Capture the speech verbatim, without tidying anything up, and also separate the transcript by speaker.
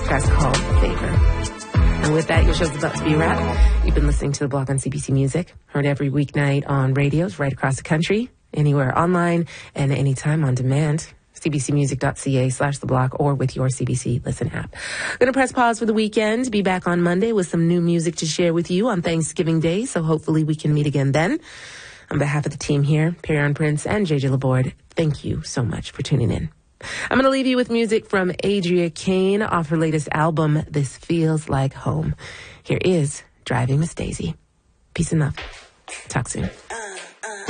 Speaker 1: Track's called Favor. And with that, your show's about to be a wrap. You've been listening to The Block on C B C Music, heard every weeknight on radios right across the country, anywhere online, and anytime on demand. cbcmusic.ca slash the block or with your C B C Listen app. Going to press pause for the weekend. Be back on Monday with some new music to share with you on Thanksgiving Day, so hopefully we can meet again then. On behalf of the team here, Perry Prince and J J Laborde, thank you so much for tuning in. I'm going to leave you with music from Adria Kane off her latest album, This Feels Like Home. Here is Driving Miss Daisy. Peace and love. Talk soon.